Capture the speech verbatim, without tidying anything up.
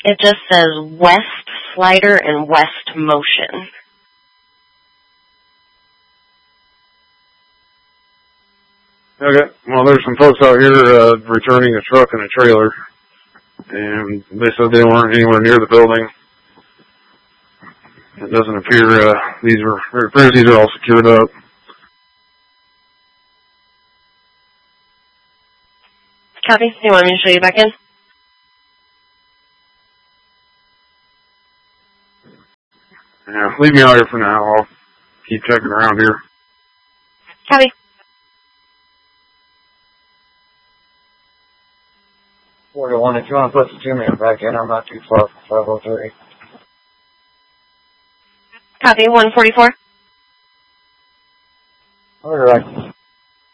It just says West Slider and West Motion. Okay. Well, there's some folks out here uh, returning a truck and a trailer, and they said they weren't anywhere near the building. It doesn't appear uh, these are, it appears these are all secured up. Copy. You want me to show you back in? Yeah, leave me out here for now. I'll keep checking around here. Copy. forty-one, if you want to put the two-minute back in, I'm not too far from five oh three. Copy. one forty-four. All right.